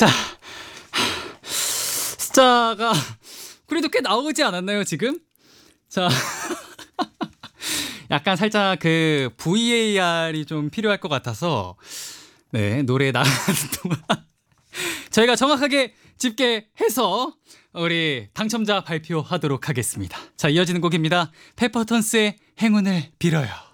자, 숫자가 그래도 꽤 나오지 않았나요, 지금? 자, 약간 살짝 그 VAR이 좀 필요할 것 같아서 네, 노래 나가는 동안 저희가 정확하게 집계해서 우리 당첨자 발표하도록 하겠습니다. 자, 이어지는 곡입니다. 페퍼톤스의 행운을 빌어요.